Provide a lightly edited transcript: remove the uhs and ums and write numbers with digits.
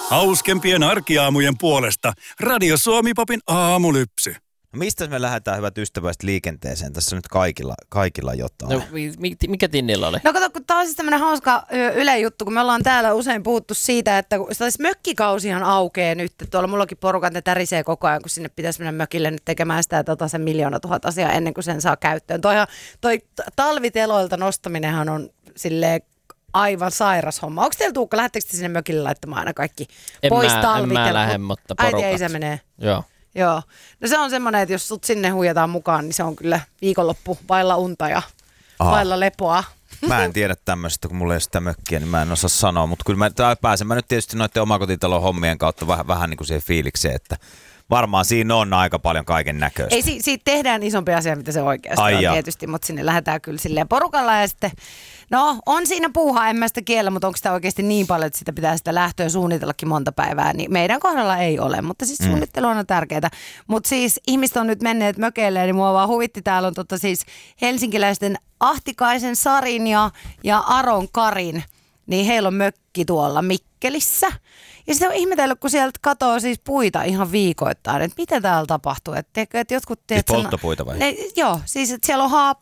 Hauskempien arkiaamujen puolesta Radio Suomi-popin aamulypsy. Mistä me lähdetään, hyvät ystävät, liikenteeseen? Tässä on nyt kaikilla jotain. No, mikä Tinnillä oli? No kato, kun tää on siis tämmönen hauska Yle juttu, kun me ollaan täällä usein puhuttu siitä, että mökkikausihan aukeaa nyt. Tuolla mullakin porukat ne tärisee koko ajan, kun sinne pitäisi mennä mökille nyt tekemään sitä sen 1 000 000 asiaa ennen kuin sen saa käyttöön. Toi talviteloilta nostaminenhan on silleen aivan sairas homma. Onko teillä Tuukka, lähettekö te sinne mökille laittamaan aina kaikki pois talvitelot? En mä lähde, mutta porukat. Äiti ja isä menee. Joo. No se on semmoinen, että jos sut sinne huijataan mukaan, niin se on kyllä viikonloppu vailla unta ja vailla lepoa. Mä en tiedä tämmöistä, kun mulla ei ole sitä mökkiä, niin mä en osaa sanoa. Mutta kyllä pääsen mä nyt tietysti noiden omakotitalon hommien kautta vähän niin kuin siihen fiilikseen, että varmaan siinä on aika paljon kaiken näköistä. Ei, siitä tehdään isompi asia, mitä se oikeasti on tietysti, mutta sinne lähdetään kyllä silleen porukalla ja sitten, no on siinä puuhaa, en mä sitä kiellä, mutta onko sitä oikeasti niin paljon, että sitä pitää sitä lähtöä suunnitellakin monta päivää, niin meidän kohdalla ei ole, mutta siis suunnittelu on tärkeää. Mutta siis ihmiset on nyt menneet mökeille, niin mua vaan huvitti, täällä on siis helsinkiläisten Ahtikaisen Sarin ja Aron Karin, niin heillä on mökki tuolla Mikkelissä. Ja sitten on ihmetellyt, kun sieltä katoo siis puita ihan viikoittain, että mitä täällä tapahtuu. Että jotkut, siis polttopuita vai? Joo, siis että siellä on